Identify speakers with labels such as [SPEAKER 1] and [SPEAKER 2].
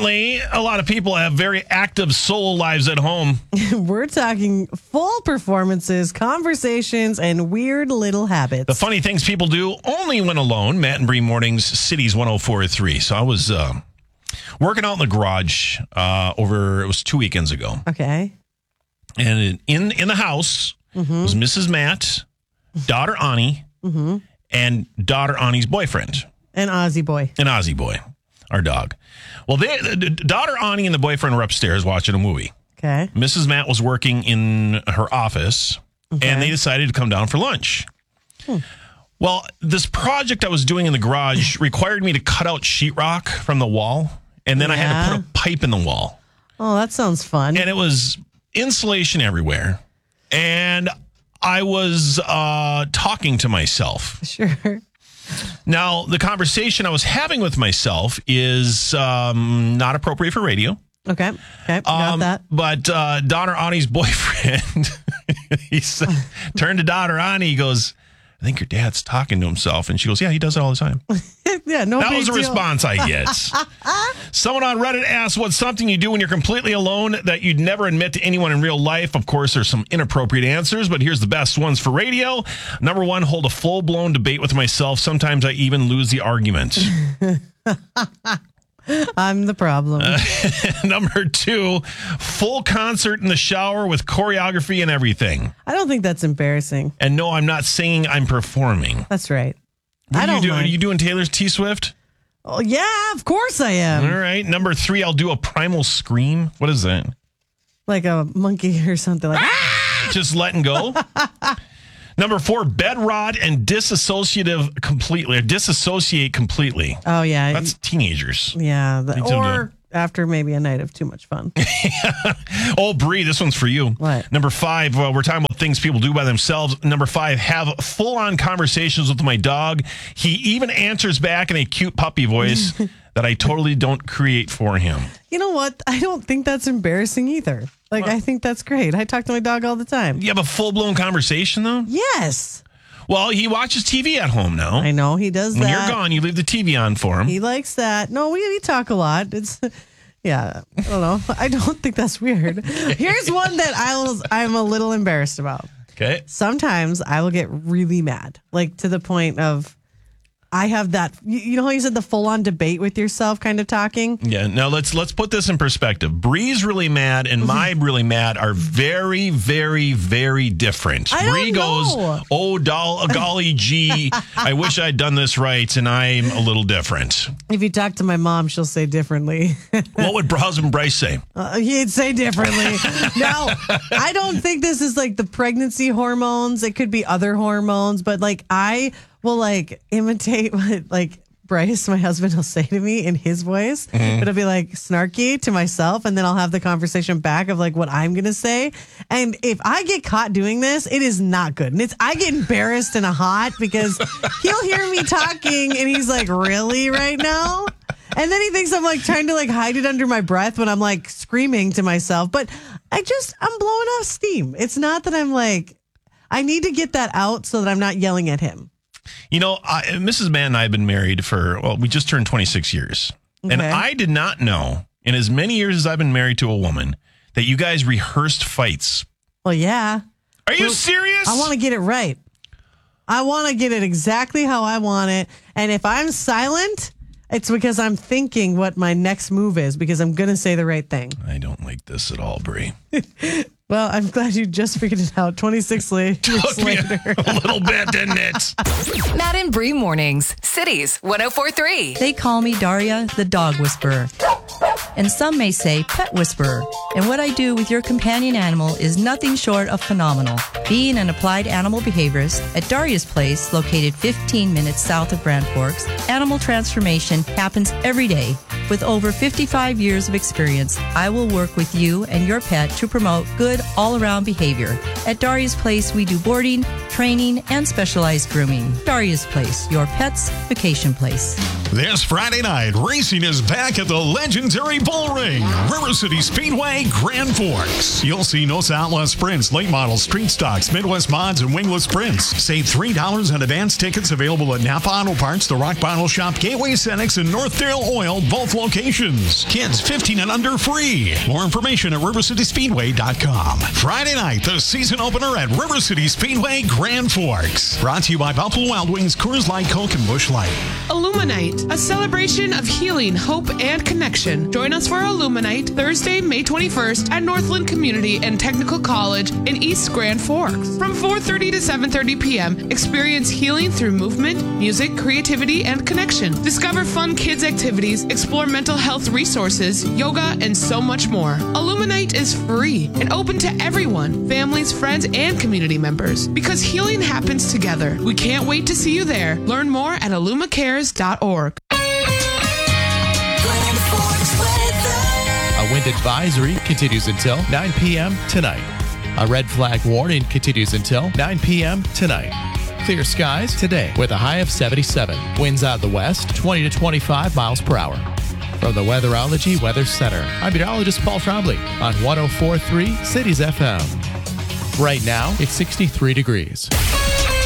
[SPEAKER 1] apparently, a lot of people have very active solo lives at home.
[SPEAKER 2] We're talking full performances, conversations, and weird little habits.
[SPEAKER 1] The funny things people do only when alone. Matt and Bree Mornings, Cities 104.3. So I was working out in the garage it was 2 weekends ago.
[SPEAKER 2] Okay.
[SPEAKER 1] And in the house was Mrs. Matt, daughter Ani, and daughter Ani's boyfriend.
[SPEAKER 2] An Aussie boy.
[SPEAKER 1] Our dog. Well, the daughter Ani and the boyfriend were upstairs watching a movie.
[SPEAKER 2] Okay.
[SPEAKER 1] Mrs. Matt was working in her office, and they decided to come down for lunch. Well, this project I was doing in the garage required me to cut out sheetrock from the wall, and then I had to put a pipe in the wall.
[SPEAKER 2] Oh, that sounds fun.
[SPEAKER 1] And it was insulation everywhere, and I was talking to myself.
[SPEAKER 2] Sure.
[SPEAKER 1] Now, the conversation I was having with myself is not appropriate for radio.
[SPEAKER 2] Okay. Got that.
[SPEAKER 1] But daughter Ani's boyfriend, he turned to daughter Ani, he goes, I think your dad's talking to himself. And she goes, yeah, he does it all the time.
[SPEAKER 2] Yeah, no big deal.
[SPEAKER 1] That was a response I get. Someone on Reddit asked, what's something you do when you're completely alone that you'd never admit to anyone in real life? Of course, there's some inappropriate answers, but here's the best ones for radio. Number one, hold a full-blown debate with myself. Sometimes I even lose the argument.
[SPEAKER 2] I'm the problem.
[SPEAKER 1] Number two, full concert in the shower with choreography and everything.
[SPEAKER 2] I don't think that's embarrassing.
[SPEAKER 1] And no, I'm not singing, I'm performing.
[SPEAKER 2] That's right.
[SPEAKER 1] What are you doing Taylor's T-Swift?
[SPEAKER 2] Oh, yeah, of course I am.
[SPEAKER 1] All right. Number three, I'll do a primal scream. What is that?
[SPEAKER 2] Like a monkey or something like that.
[SPEAKER 1] Just letting go. Number four, bed rot and disassociate completely.
[SPEAKER 2] Oh, yeah.
[SPEAKER 1] That's teenagers.
[SPEAKER 2] Yeah. Or after maybe a night of too much fun.
[SPEAKER 1] Oh, Bree, this one's for you.
[SPEAKER 2] What?
[SPEAKER 1] Number five, we're talking about things people do by themselves. Number five, have full-on conversations with my dog. He even answers back in a cute puppy voice that I totally don't create for him.
[SPEAKER 2] You know what? I don't think that's embarrassing either. I think that's great. I talk to my dog all the time.
[SPEAKER 1] You have a full-blown conversation, though?
[SPEAKER 2] Yes.
[SPEAKER 1] Well, he watches TV at home now.
[SPEAKER 2] I know. He does
[SPEAKER 1] when
[SPEAKER 2] that.
[SPEAKER 1] When you're gone, you leave the TV on for him.
[SPEAKER 2] He likes that. No, we talk a lot. Yeah, I don't know. I don't think that's weird. Here's one that I'm a little embarrassed about.
[SPEAKER 1] Okay.
[SPEAKER 2] Sometimes I will get really mad, to the point of I have that. You know how you said the full-on debate with yourself kind of talking?
[SPEAKER 1] Yeah. Now let's put this in perspective. Bree's really mad and my really mad are very, very, very different. Bree goes, oh, golly gee, I wish I'd done this right, and I'm a little different.
[SPEAKER 2] If you talk to my mom, she'll say differently.
[SPEAKER 1] What would husband Bryce say?
[SPEAKER 2] He'd say differently. Now, I don't think this is the pregnancy hormones. It could be other hormones, but I will imitate what Bryce, my husband, will say to me in his voice, but it'll be snarky to myself, and then I'll have the conversation back of what I'm gonna say. And if I get caught doing this, it is not good. And I get embarrassed and hot because he'll hear me talking and he's really right now? And then he thinks I'm trying to hide it under my breath when I'm screaming to myself. But I'm blowing off steam. It's not that I'm I need to get that out so that I'm not yelling at him.
[SPEAKER 1] You know, Mrs. Mann and I have been married we just turned 26 years. Okay. And I did not know, in as many years as I've been married to a woman, that you guys rehearsed fights.
[SPEAKER 2] Well, yeah.
[SPEAKER 1] Are you serious?
[SPEAKER 2] I want to get it right. I want to get it exactly how I want it. And if I'm silent, it's because I'm thinking what my next move is, because I'm going to say the right thing.
[SPEAKER 1] I don't like this at all, Bree.
[SPEAKER 2] Well, I'm glad you just figured it out 26 years later.
[SPEAKER 1] A little bit, didn't it?
[SPEAKER 3] Matt and Bree Mornings, Cities 104.3.
[SPEAKER 4] They call me Daria, the dog whisperer. And some may say pet whisperer. And what I do with your companion animal is nothing short of phenomenal. Being an applied animal behaviorist at Daria's Place, located 15 minutes south of Grand Forks, animal transformation happens every day. With over 55 years of experience, I will work with you and your pet to promote good all-around behavior. At Daria's Place, we do boarding, training, and specialized grooming. Daria's Place, your pet's vacation place.
[SPEAKER 5] This Friday night, racing is back at the legendary Bull Ring, River City Speedway, Grand Forks. You'll see Nosa Outlaw Sprints, late model, street stocks, Midwest mods, and wingless sprints. Save $3 on advance tickets available at Napa Auto Parts, the Rock Bottle Shop, Gateway Cenex, and Northdale Oil, both locations. Kids 15 and under free. More information at rivercityspeedway.com. Friday night, the season opener at River City Speedway Grand Forks. Brought to you by Buffalo Wild Wings, Coors Light, Coke, and Busch Light.
[SPEAKER 6] Illuminite, a celebration of healing, hope, and connection. Join us for Illuminite Thursday, May 21st at Northland Community and Technical College in East Grand Forks. From 4:30 to 7:30 p.m., experience healing through movement, music, creativity, and connection. Discover fun kids activities, explore mental health resources, yoga, and so much more. Illuminite is free and open to everyone, families, friends, and community members. Because healing happens together. We can't wait to see you there. Learn more at illumicares.org.
[SPEAKER 7] A wind advisory continues until 9 p.m. tonight. A red flag warning continues until 9 p.m. tonight. Clear skies today with a high of 77. Winds out of the west, 20 to 25 miles per hour. From the Weatherology Weather Center, I'm meteorologist Paul Trombley on 104.3 Cities FM. Right now, it's 63 degrees.